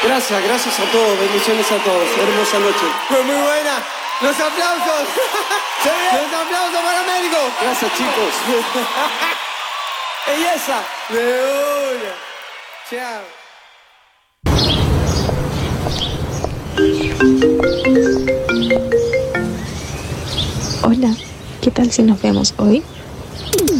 Gracias a todos, bendiciones a todos. Hermosa noche. Fue muy buena. Los aplausos. Los aplausos para Américo. Gracias, chicos. Belleza. De una. Chao. Hola, ¿qué tal si nos vemos hoy?